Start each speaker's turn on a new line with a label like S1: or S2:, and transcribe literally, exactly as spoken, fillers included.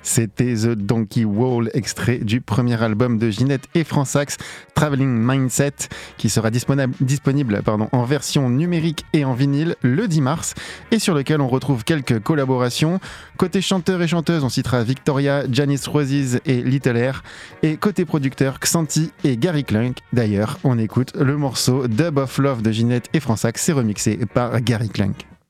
S1: C'était The Donkey Wall, extrait du premier album de Ginette et Fransax, Traveling Mindset, qui sera disponible, disponible pardon, en version numérique et en vinyle le dix mars, et sur lequel on retrouve quelques collaborations. Côté chanteurs et chanteuses, on citera Victoria, Janice Roses et Little Air, et côté producteur, Xanti et Gary Klunk. D'ailleurs, on écoute le morceau Dub of Love de Ginette et Fransax, c'est remixé par Gary Klunk.